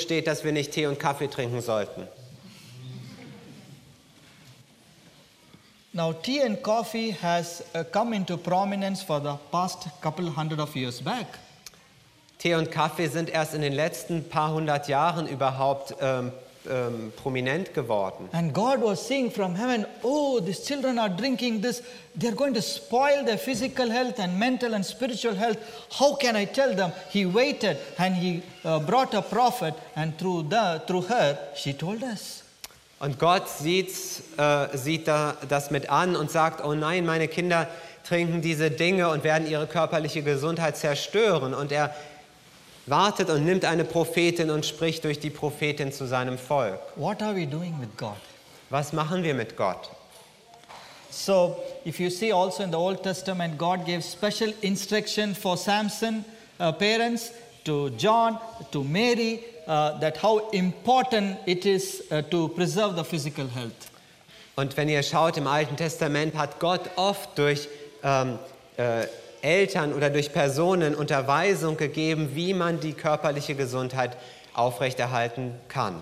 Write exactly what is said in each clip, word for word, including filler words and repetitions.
steht, dass wir nicht Tee und Kaffee trinken sollten. Now, tea and coffee has uh, come into prominence for the past couple hundred of years back. Tee und Kaffee sind erst in den letzten paar hundert Jahren überhaupt ähm, ähm, prominent geworden. And God was saying from heaven, oh, these children are drinking this. They're going to spoil their physical health and mental and spiritual health. How can I tell them? He waited and he uh, brought a prophet, and through, the, through her, she told us. Und Gott sieht, äh, sieht da, das mit an und sagt, oh nein, meine Kinder trinken diese Dinge und werden ihre körperliche Gesundheit zerstören. Und er wartet und nimmt eine Prophetin und spricht durch die Prophetin zu seinem Volk. What are we doing with God? Was machen wir mit Gott? So, if you see also in the Old Testament, God gave special instruction for Samson, uh, parents, to John, to Mary, uh, that how important it is uh, to preserve the physical health. Und wenn ihr schaut, im Alten Testament hat Gott oft durch ähm, äh, Eltern oder durch Personen Unterweisung gegeben, wie man die körperliche Gesundheit aufrechterhalten kann.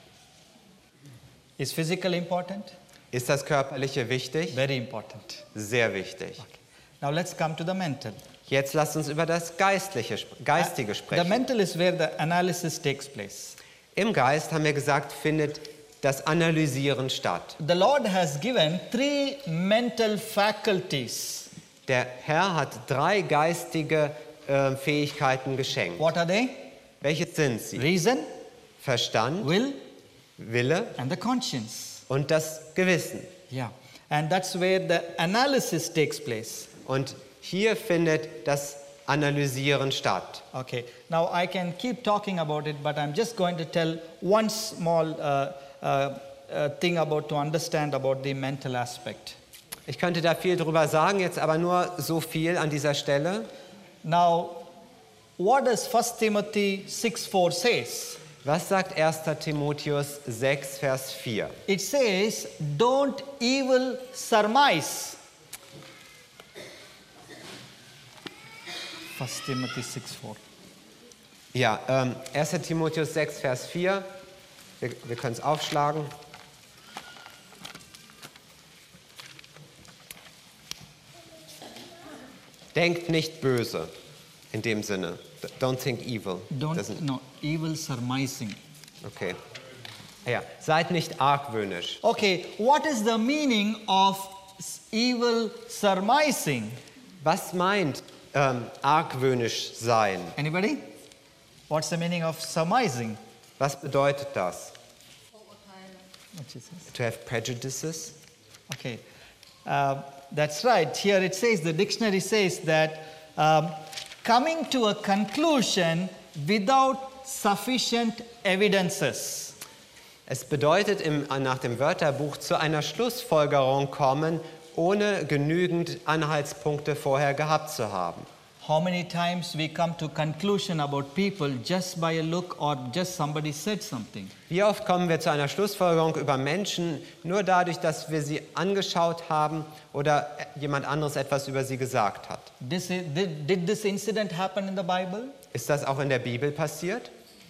Is physical important? Ist das Körperliche wichtig? Very important. Sehr wichtig. Okay. Now let's come to the mental. Jetzt lasst uns über das Geistliche, Geistige The sprechen. mental is where the analysis takes place. Im Geist, haben wir gesagt, findet das Analysieren statt. The Lord has given three mental faculties. Der Herr hat drei geistige äh, Fähigkeiten geschenkt. What are they? Welche sind sie? Reason, Verstand, will, Wille and the conscience. und das Gewissen. Yeah. And that's where the analysis takes place. Und hier findet das Analysieren statt. Okay. Now I can keep talking about it, but I'm just going to tell one small uh, uh, uh, thing about to understand about the mental aspect. Ich könnte da viel drüber sagen, jetzt aber nur so viel an dieser Stelle. Now, what does First Timothy six four says? Was sagt erster Timotheus sechs, Vers vier? It says, don't evil surmise. First Timothy six four. Ja, ähm, erster Timotheus sechs, Vers vier. Wir, wir können es aufschlagen. Denkt nicht böse, in dem Sinne. Don't think evil. Don't, Doesn't- no, evil surmising. Okay. Ja, seid nicht argwöhnisch. Okay, what is the meaning of s- evil surmising? Was meint ähm, argwöhnisch sein? Anybody? What's the meaning of surmising? Was bedeutet das? What is this? To have prejudices? Okay, uh, that's right. Here it says, the dictionary says that um, coming to a conclusion without sufficient evidences. Es bedeutet im, nach dem Wörterbuch zu einer Schlussfolgerung kommen, ohne genügend Anhaltspunkte vorher gehabt zu haben. How many times we come to conclusion about people just by a look or just somebody said something? Wie oft kommen wir zu einer Schlussfolgerung über Menschen nur dadurch, dass wir sie angeschaut haben oder jemand anderes etwas über sie gesagt hat? This is, did, did this incident happen in the Bible? Ist das auch in der Bibel passiert?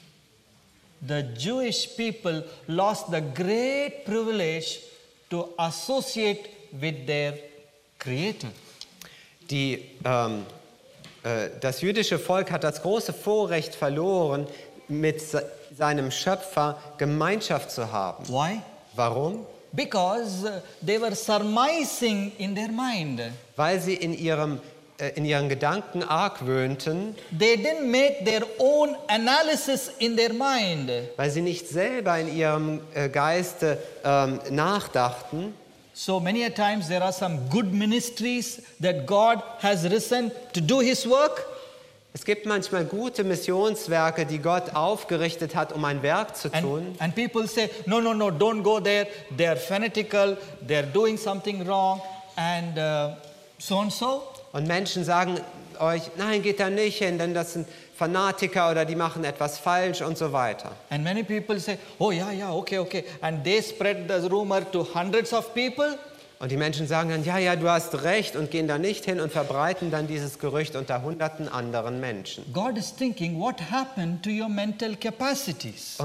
The Jewish people lost the great privilege to associate with their Creator. Die, ähm, äh, das jüdische Volk hat das große Vorrecht verloren, mit se seinem Schöpfer Gemeinschaft zu haben. Why? Warum? Because uh, they were surmising in their mind. Weil sie in, ihrem, äh, in ihren Gedanken argwöhnten, They didn't make their own analysis in their mind. weil sie nicht selber in ihrem äh, Geiste ähm, nachdachten. So many a times there are some good ministries that God has risen to do His work. Es gibt manchmal gute Missionswerke, die Gott aufgerichtet hat, um ein Werk zu tun. And, and people say, no, no, no, don't go there. They're fanatical. They're doing something wrong. And uh, so and so. Und Menschen sagen euch, nein, geht da nicht hin, denn das sind Fanatiker oder die machen etwas falsch und so weiter. And many people say, oh, yeah, yeah, okay, okay. And they spread the rumor to hundreds of people. Und die Menschen sagen dann, ja, ja, du hast recht und gehen da nicht hin und verbreiten dann dieses Gerücht unter hunderten anderen Menschen. God is thinking, what happened to your mental capacities?